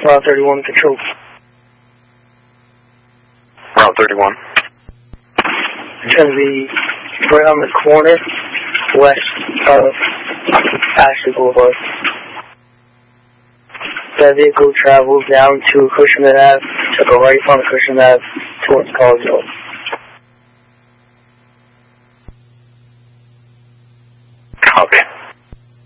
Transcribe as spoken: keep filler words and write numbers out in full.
Route thirty-one, control. Route thirty-one. It's going to be right on the corner west of Ashley Boulevard. That vehicle travels down to Cushman Avenue, took a right on Cushman Avenue towards College Road.